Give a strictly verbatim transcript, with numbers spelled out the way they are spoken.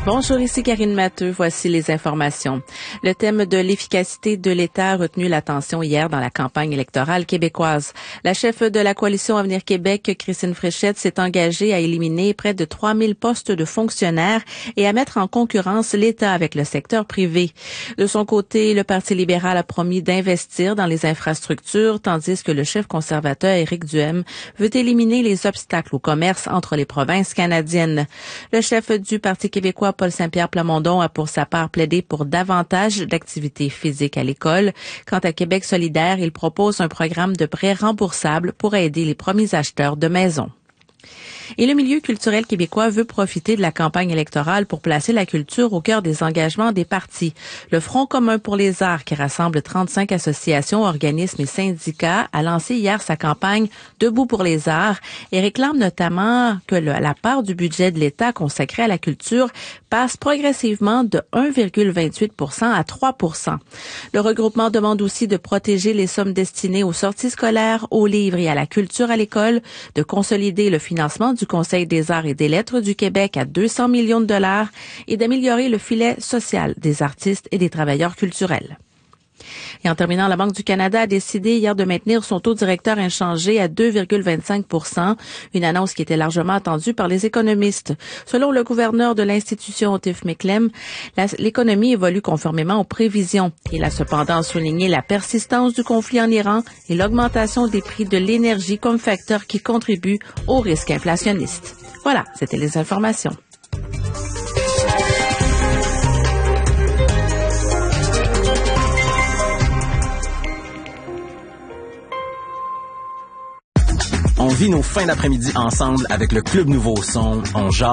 Bonjour, ici Karine Matteux. Voici les informations. Le thème de l'efficacité de l'État a retenu l'attention hier dans la campagne électorale québécoise. La chef de la coalition Avenir Québec, Christine Fréchette, s'est engagée à éliminer près de trois mille postes de fonctionnaires et à mettre en concurrence l'État avec le secteur privé. De son côté, le Parti libéral a promis d'investir dans les infrastructures, tandis que le chef conservateur Éric Duhem veut éliminer les obstacles au commerce entre les provinces canadiennes. Le chef du Parti québécois, Paul Saint-Pierre Plamondon, a pour sa part plaidé pour davantage d'activités physiques à l'école. Quant à Québec solidaire, il propose un programme de prêts remboursables pour aider les premiers acheteurs de maisons. Et le milieu culturel québécois veut profiter de la campagne électorale pour placer la culture au cœur des engagements des partis. Le Front commun pour les arts, qui rassemble trente-cinq associations, organismes et syndicats, a lancé hier sa campagne Debout pour les arts et réclame notamment que le, la part du budget de l'État consacrée à la culture passe progressivement de un virgule vingt-huit pour cent à trois pour cent. Le regroupement demande aussi de protéger les sommes destinées aux sorties scolaires, aux livres et à la culture à l'école, de consolider le financement du Conseil des arts et des lettres du Québec à deux cents millions de dollars et d'améliorer le filet social des artistes et des travailleurs culturels. Et en terminant, la Banque du Canada a décidé hier de maintenir son taux directeur inchangé à deux virgule vingt-cinq pour cent, une annonce qui était largement attendue par les économistes. Selon le gouverneur de l'institution, Tiff Macklem, l'économie évolue conformément aux prévisions. Il a cependant souligné la persistance du conflit en Iran et l'augmentation des prix de l'énergie comme facteur qui contribue au risque inflationniste. Voilà, c'était les informations. On vit nos fins d'après-midi ensemble avec le Club Nouveau Son. On jase.